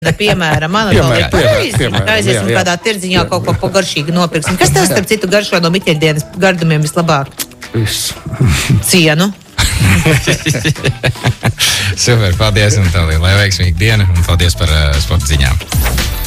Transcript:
Piemēram, Anatolija, pareizi. Aiziesim kādā tirdziņā kaut ko garšīgu nopirksim. Kas tev starp citu garšo no Miķeļdienas gardumiem vislabāk? Viss. Cienu. Super, paldies, Anatolija. Lai veiksmīga diena un paldies par sporta ziņām.